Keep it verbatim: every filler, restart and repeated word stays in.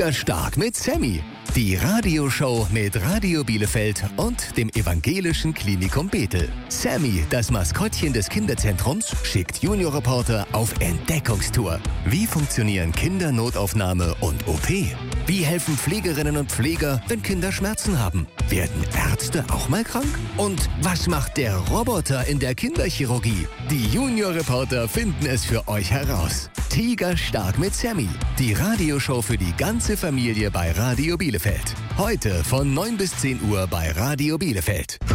Tigerstark mit Sammy. Die Radioshow mit Radio Bielefeld und dem Evangelischen Klinikum Bethel. Sammy, das Maskottchen des Kinderzentrums, schickt Juniorreporter auf Entdeckungstour. Wie funktionieren Kindernotaufnahme und O P? Wie helfen Pflegerinnen und Pfleger, wenn Kinder Schmerzen haben? Werden Ärzte auch mal krank? Und was macht der Roboter in der Kinderchirurgie? Die Juniorreporter finden es für euch heraus. Tigerstark mit Sammy. Die Radioshow für die ganze Familie bei Radio Bielefeld. Heute von neun bis zehn Uhr bei Radio Bielefeld.